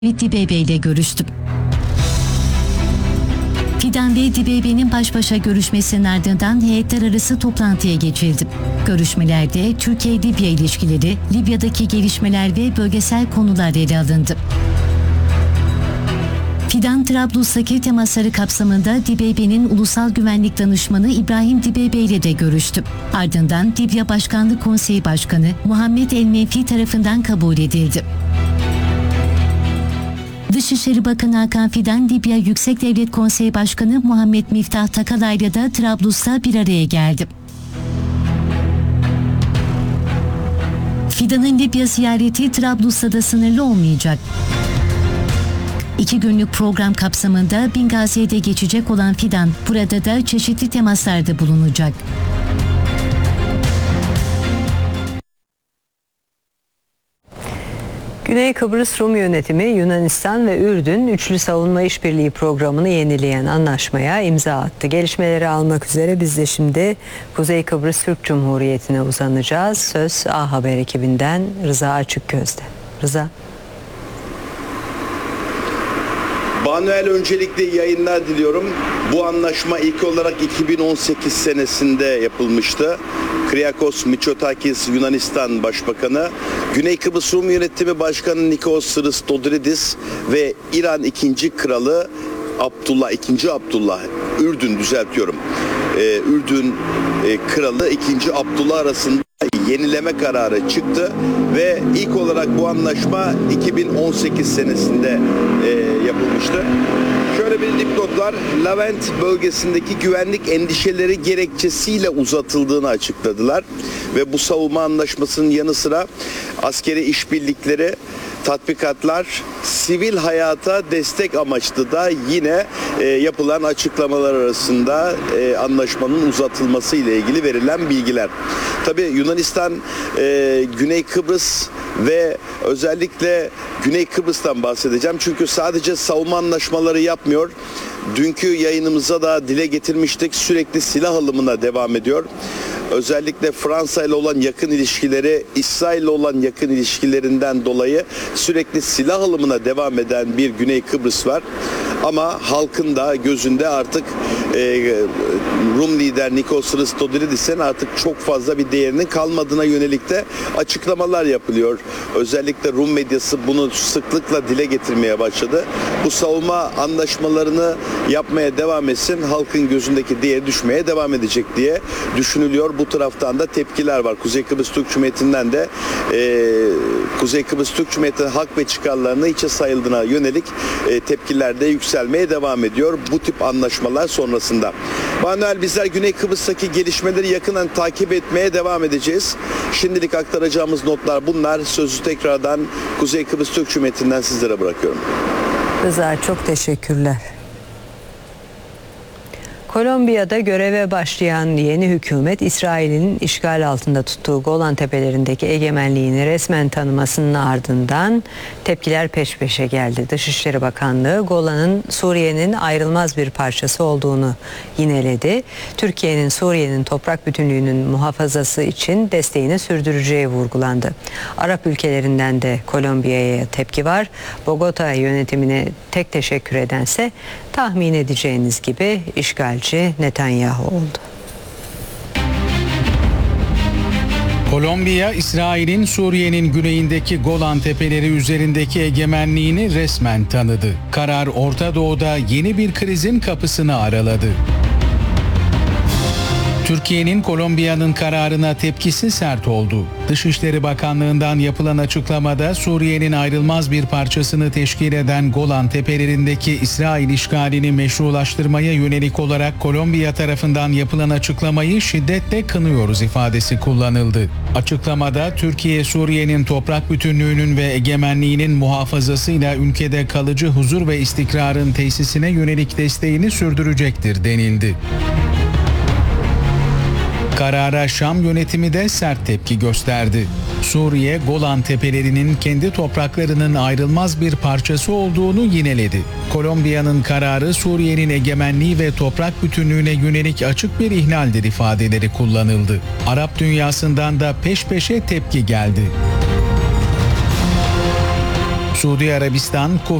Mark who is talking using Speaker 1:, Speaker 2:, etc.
Speaker 1: Dibebe ile görüştüm. Fidan ve Dibebe'nin baş başa görüşmesinin ardından heyetler arası toplantıya geçildi. Görüşmelerde Türkiye-Libya ilişkileri, Libya'daki gelişmeler ve bölgesel konular ele alındı. Fidan, Trablus'taki temasları kapsamında Dibebe'nin Ulusal Güvenlik Danışmanı İbrahim Dibebe ile de görüştü. Ardından Libya Başkanlık Konseyi Başkanı Muhammed El-Menfi tarafından kabul edildi. Dışişleri Bakanı Hakan Fidan, Libya Yüksek Devlet Konseyi Başkanı Muhammed Miftah Takalay'la da Trablus'ta bir araya geldi. Fidan'ın Libya ziyareti Trablus'ta da sınırlı olmayacak. 2 günlük program kapsamında Bingazi'ye de geçecek olan Fidan, burada da çeşitli temaslarda bulunacak.
Speaker 2: Güney Kıbrıs Rum Yönetimi, Yunanistan ve Ürdün Üçlü Savunma İşbirliği Programı'nı yenileyen anlaşmaya imza attı. Gelişmeleri almak üzere biz de şimdi Kuzey Kıbrıs Türk Cumhuriyeti'ne uzanacağız. Söz A Haber ekibinden Rıza Açıkgöz'de. Rıza.
Speaker 3: Banuel, öncelikle yayınlar diliyorum. Bu anlaşma ilk olarak 2018 senesinde yapılmıştı. Kyriakos Mitsotakis Yunanistan Başbakanı, Güney Kıbrıs Rum Yönetimi Başkanı Nikos Christodoulidis ve İran 2. Kralı Abdullah, Ürdün Kralı 2. Abdullah arasında yenileme kararı çıktı ve ilk olarak bu anlaşma 2018 senesinde yapılmıştı. Şöyle bir dipnot var. Levent bölgesindeki güvenlik endişeleri gerekçesiyle uzatıldığını açıkladılar ve bu savunma anlaşmasının yanı sıra askeri işbirlikleri, tatbikatlar, sivil hayata destek amaçlı da yine yapılan açıklamalar arasında anlaşmanın uzatılması ile ilgili verilen bilgiler. Tabii Yunanistan, Güney Kıbrıs ve özellikle Güney Kıbrıs'tan bahsedeceğim. Çünkü sadece savunma anlaşmaları yapmıyor. Dünkü yayınımıza da dile getirmiştik. Sürekli silah alımına devam ediyor. Özellikle Fransa ile olan yakın ilişkileri, İsrail ile olan yakın ilişkilerinden dolayı sürekli silah alımına devam eden bir Güney Kıbrıs var. Ama halkın da gözünde artık Rum lider Nikos Christodoulidis'in artık çok fazla bir değerinin kalmadığına yönelik de açıklamalar yapılıyor. Özellikle Rum medyası bunu sıklıkla dile getirmeye başladı. Bu savunma anlaşmalarını yapmaya devam etsin, halkın gözündeki değeri düşmeye devam edecek diye düşünülüyor. Bu taraftan da tepkiler var. Kuzey Kıbrıs Türk Cumhuriyeti'nden de Kuzey Kıbrıs Türk Cumhuriyeti hak ve çıkarlarını hiçe sayıldığına yönelik tepkiler de yükselmeye devam ediyor bu tip anlaşmalar sonrasında. Manuel, bizler Güney Kıbrıs'taki gelişmeleri yakından takip etmeye devam edeceğiz. Şimdilik aktaracağımız notlar bunlar. Sözü tekrardan Kuzey Kıbrıs Türk Cumhuriyeti'nden sizlere bırakıyorum.
Speaker 2: Rıza, çok teşekkürler. Kolombiya'da göreve başlayan yeni hükümet, İsrail'in işgal altında tuttuğu Golan Tepelerindeki egemenliğini resmen tanımasının ardından tepkiler peş peşe geldi. Dışişleri Bakanlığı, Golan'ın Suriye'nin ayrılmaz bir parçası olduğunu yineledi. Türkiye'nin Suriye'nin toprak bütünlüğünün muhafazası için desteğini sürdüreceği vurgulandı. Arap ülkelerinden de Kolombiya'ya tepki var. Bogota yönetimine tek teşekkür edense tahmin edeceğiniz gibi işgalci Netanyahu oldu.
Speaker 4: Kolombiya, İsrail'in Suriye'nin güneyindeki Golan Tepeleri üzerindeki egemenliğini resmen tanıdı. Karar Orta Doğu'da yeni bir krizin kapısını araladı. Türkiye'nin Kolombiya'nın kararına tepkisi sert oldu. Dışişleri Bakanlığı'ndan yapılan açıklamada Suriye'nin ayrılmaz bir parçasını teşkil eden Golan Tepelerindeki İsrail işgalini meşrulaştırmaya yönelik olarak Kolombiya tarafından yapılan açıklamayı şiddetle kınıyoruz ifadesi kullanıldı. Açıklamada Türkiye, Suriye'nin toprak bütünlüğünün ve egemenliğinin muhafazasıyla ülkede kalıcı huzur ve istikrarın tesisine yönelik desteğini sürdürecektir denildi. Karara Şam yönetimi de sert tepki gösterdi. Suriye, Golan Tepelerinin kendi topraklarının ayrılmaz bir parçası olduğunu yineledi. Kolombiya'nın kararı Suriye'nin egemenliği ve toprak bütünlüğüne yönelik açık bir ihlaldir ifadeleri kullanıldı. Arap dünyasından da peş peşe tepki geldi. Suudi Arabistan,